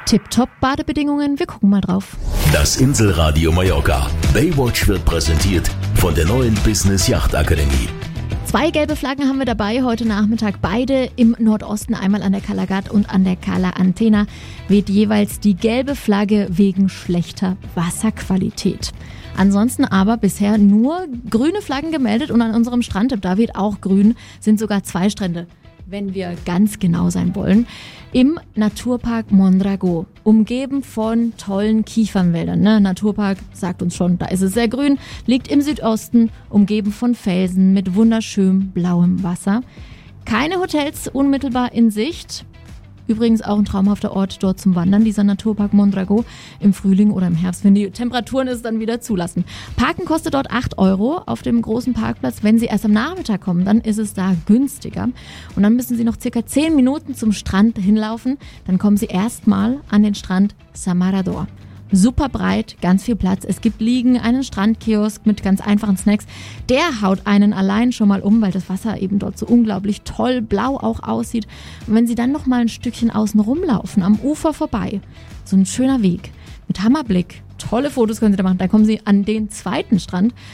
Tipptopp Badebedingungen, wir gucken mal drauf. Das Inselradio Mallorca. Baywatch wird präsentiert von der neuen Business Yacht Akademie. 2 gelbe Flaggen haben wir dabei heute Nachmittag. Beide im Nordosten, einmal an der Cala Gat und an der Cala Antena, weht jeweils die gelbe Flagge wegen schlechter Wasserqualität. Ansonsten aber bisher nur grüne Flaggen gemeldet und an unserem Strandtipp, da weht auch grün, sind sogar 2 Strände, wenn wir ganz genau sein wollen, im Naturpark Mondragó, umgeben von tollen Kiefernwäldern. Naturpark sagt uns schon, da ist es sehr grün, liegt im Südosten, umgeben von Felsen mit wunderschönem blauem Wasser. Keine Hotels unmittelbar in Sicht. Übrigens auch ein traumhafter Ort dort zum Wandern, dieser Naturpark Mondragó, im Frühling oder im Herbst, wenn die Temperaturen es dann wieder zulassen. Parken kostet dort 8 € auf dem großen Parkplatz. Wenn Sie erst am Nachmittag kommen, dann ist es da günstiger. Und dann müssen Sie noch circa 10 Minuten zum Strand hinlaufen. Dann kommen Sie erstmal an den Strand Samarador. Super breit, ganz viel Platz. Es gibt Liegen, einen Strandkiosk mit ganz einfachen Snacks. Der haut einen allein schon mal um, weil das Wasser eben dort so unglaublich toll blau auch aussieht. Und wenn Sie dann noch mal ein Stückchen außen rumlaufen, am Ufer vorbei, so ein schöner Weg mit Hammerblick, tolle Fotos können Sie da machen. Dann kommen Sie an den zweiten Strand.